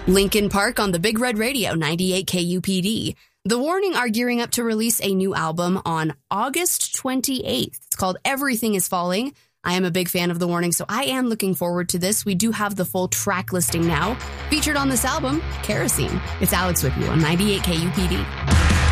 Linkin Park on the Big Red Radio 98 KUPD. The Warning are gearing up to release a new album on August 28th. It's called Everything is Falling. I am a big fan of The Warning, so I am looking forward to this. We do have the full track listing now. Featured on this album, Kerosene. It's Alex with you on 98 KUPD.